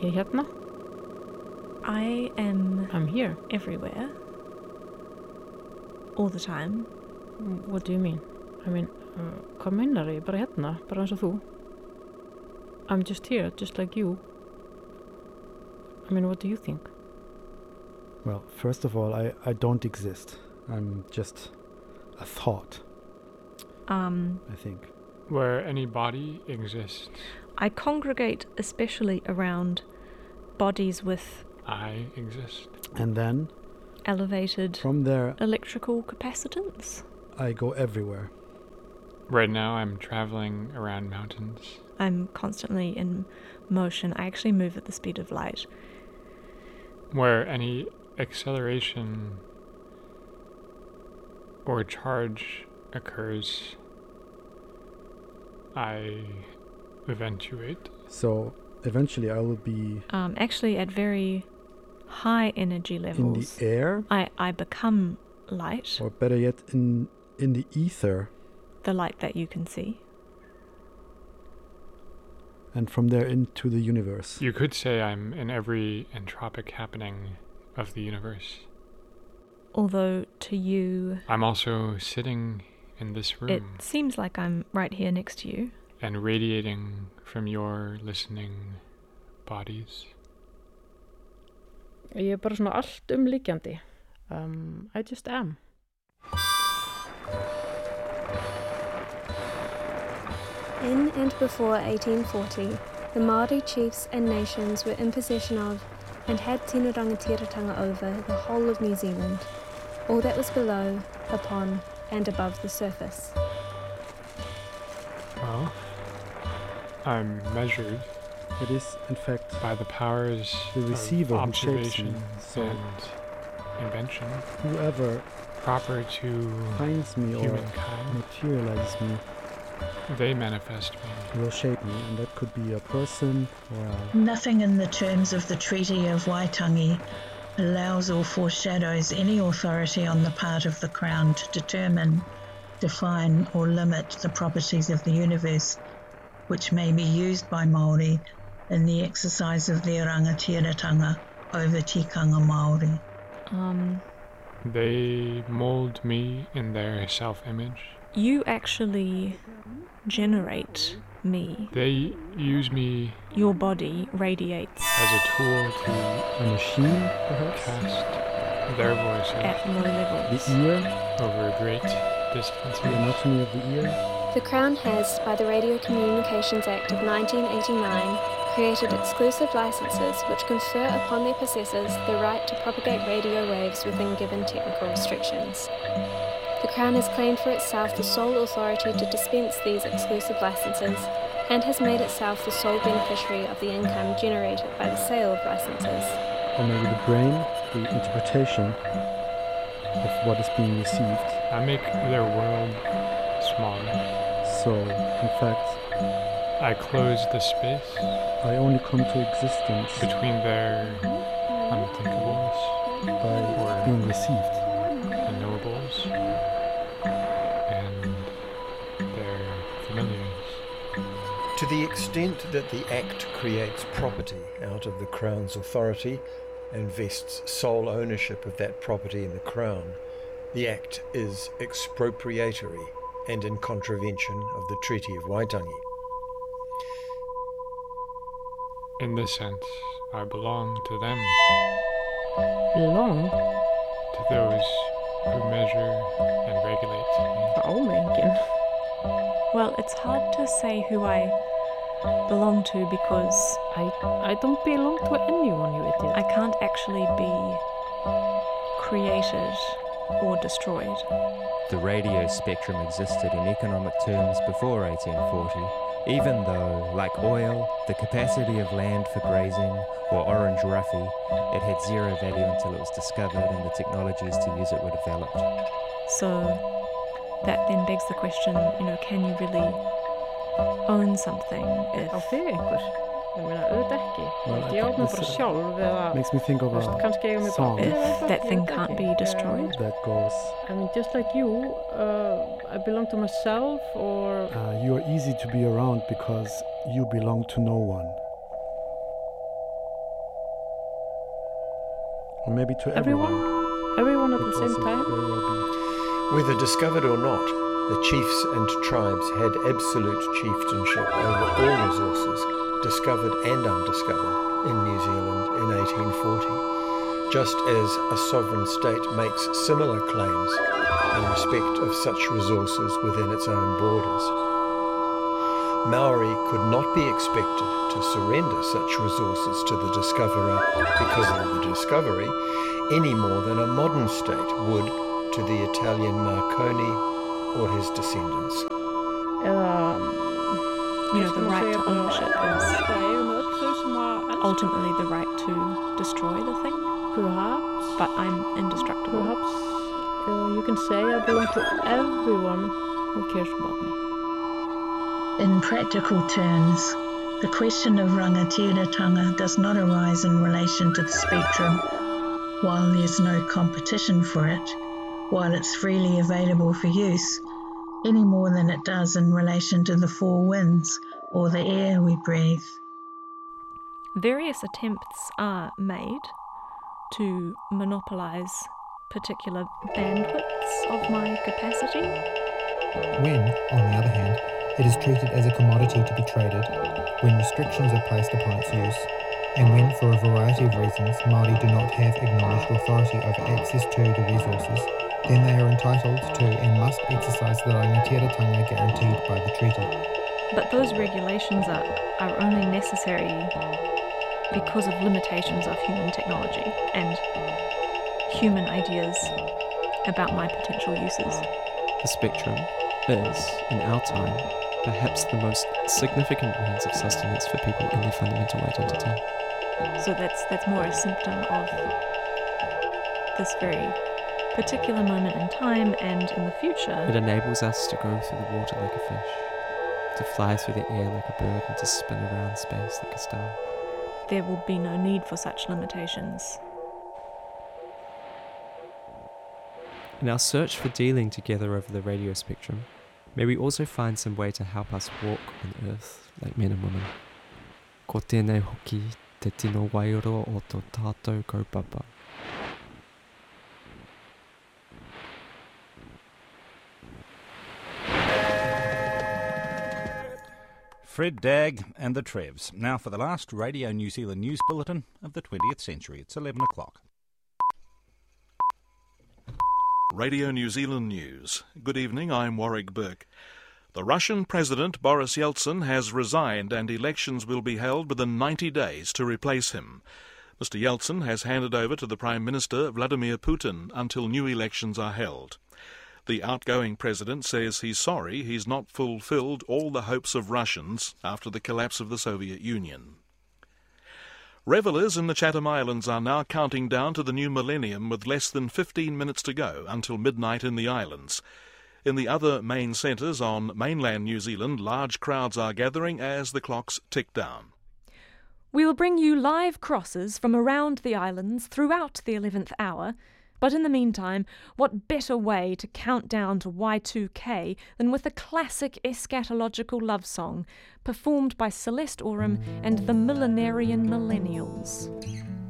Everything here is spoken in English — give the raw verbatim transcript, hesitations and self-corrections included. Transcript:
Ég er hérna. I am I'm here. everywhere. All the time. What do you mean? I mean, uh, hvað meinar ég? Bara hérna, bara eins og þú. I'm just here, just like you. I mean, what do you think? Well, first of all, I, I don't exist. I'm just a thought, Um, I think. Where any body exists, I congregate especially around bodies with I exist. And then, elevated from there, electrical capacitance. I go everywhere. Right now I'm traveling around mountains. I'm constantly in motion. I actually move at the speed of light. Where any acceleration or charge occurs, I eventuate. So eventually I will be Um, actually, at very high energy in levels, the air, I, I become light, or better yet, in in the ether, the light that you can see. and from there into the universe. You could say I'm in every entropic happening of the universe. Although to you, I'm also sitting in this room it seems like I'm right here next to you. and radiating from your listening bodies. Ég er bara svona allt umlíkjandi. Um, I just am. In and before eighteen forty, the Māori chiefs and nations were in possession of and had tino rangatiratanga over the whole of New Zealand, all that was below, upon and above the surface. Well, I'm measured It is, in fact, by the powers the receiver of who shapes me. observation So and invention whoever proper to finds me or humankind. materializes me They manifest me. will shape me, and that could be a person or a Nothing in the terms of the Treaty of Waitangi allows or foreshadows any authority on the part of the Crown to determine, define or limit the properties of the universe which may be used by Māori in the exercise of their rangatiratanga over tikanga Māori. Um, They mold me in their self-image. you actually generate me. They use me Your body radiates as a tool to a machine, perhaps. cast their voices at low levels. The ear, over great the distances. anatomy of the ear. The Crown has, by the Radio Communications Act of nineteen eighty-nine, created exclusive licenses which confer upon their possessors the right to propagate radio waves within given technical restrictions. The Crown has claimed for itself the sole authority to dispense these exclusive licenses and has made itself the sole beneficiary of the income generated by the sale of licenses. Or maybe the brain, the interpretation of what is being received. I make their world smaller. So, in fact, I close the space I only come to existence between their unthinkables by Or- being received. and knowables and their familiars. To the extent that the Act creates property out of the Crown's authority and vests sole ownership of that property in the Crown, the Act is expropriatory and in contravention of the Treaty of Waitangi. In this sense, I belong to them, Long? to those who measure and regulate me. Það á mig enginn. Well, it's hard to say who I belong to because I, I don't belong to anyone, you idiot. I can't actually be created or destroyed. The radio spectrum existed in economic terms before eighteen forty, even though, like oil, the capacity of land for grazing, or orange roughy, it had zero value until it was discovered and the technologies to use it were developed. So that then begs the question, you know, can you really own something if Á þig einhver? Ég meina, auðvitað ekki. Well, Ég I á think mig this bara is- sjálf eða, Makes me think of þú veist, a kannski eigum við song. bara if eða that eitthvað, thing ég veit can't ekki. be destroyed? that goes, I mean, just like you, uh, I belong to myself, or uh, you are easy to be around because you belong to no one. Or maybe to Everyone? everyone. Everyone at Could the same also time? very well be. Whether discovered or not, the chiefs and tribes had absolute chieftainship over all resources, discovered and undiscovered, in New Zealand in eighteen forty, just as a sovereign state makes similar claims in respect of such resources within its own borders. Maori could not be expected to surrender such resources to the discoverer because of the discovery, any more than a modern state would to the Italian Marconi or his descendants. Um, You know, the right to ownership is ultimately the right to destroy the thing, Perhaps. but I'm indestructible. Perhaps uh, you can say I belong to everyone who cares about me. In practical terms, the question of rangatiratanga does not arise in relation to the spectrum, while there's no competition for it, while it's freely available for use, any more than it does in relation to the four winds or the air we breathe. Various attempts are made to monopolise particular bandwidths of my capacity. When, on the other hand, it is treated as a commodity to be traded, when restrictions are placed upon its use, and when, for a variety of reasons, Māori do not have acknowledged authority over access to the resources, then they are entitled to and must exercise the rangatiratanga guaranteed by the treaty. But those regulations are, are only necessary because of limitations of human technology and human ideas about my potential uses. The spectrum is, in our time, perhaps the most significant means of sustenance for people in their fundamental identity. So that's that's more a symptom of this very particular moment in time and in the future. It enables us to go through the water like a fish, to fly through the air like a bird, and to spin around space like a star. There will be no need for such limitations. In our search for dealing together over the radio spectrum, may we also find some way to help us walk on Earth like men and women. Ko tēnei hoki te tino wairo o tō tātou kaupapa. Fred Dagg and the Trevs. Now for the last Radio New Zealand news bulletin of the twentieth century. It's eleven o'clock. Radio New Zealand News. Good evening, I'm Warwick Burke. The Russian President Boris Yeltsin has resigned and elections will be held within ninety days to replace him. Mister Yeltsin has handed over to the Prime Minister Vladimir Putin until new elections are held. The outgoing president says he's sorry he's not fulfilled all the hopes of Russians after the collapse of the Soviet Union. Revellers in the Chatham Islands are now counting down to the new millennium with less than fifteen minutes to go until midnight in the islands. In the other main centres on mainland New Zealand, large crowds are gathering as the clocks tick down. We'll bring you live crosses from around the islands throughout the eleventh hour. But in the meantime, what better way to count down to Y two K than with a classic eschatological love song performed by Celeste Aurum and the Millenarian Millennials.